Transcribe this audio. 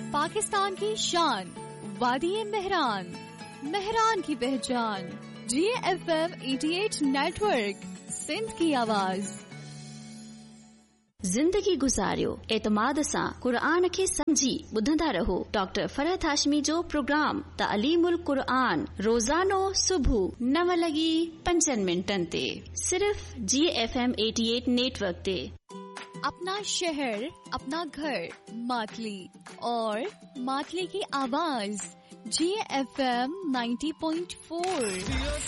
पाकिस्तान की शान, वादी मेहरान, मेहरान की पहचान, GFM 88 नेटवर्क, सिंध की आवाज। ज़िंदगी गुज़ारियो एतमाद सां क़ुरान खे समझी ॿुधंदा रहो। डॉक्टर फरहत हाशमी जो प्रोग्राम तालीमुल क़ुरान रोज़ानो सुबुह 9:05 ते सिर्फ GFM 88 नेटवर्क ते। अपना शहर, अपना घर, मातली और मातली की आवाज GFM 90.4।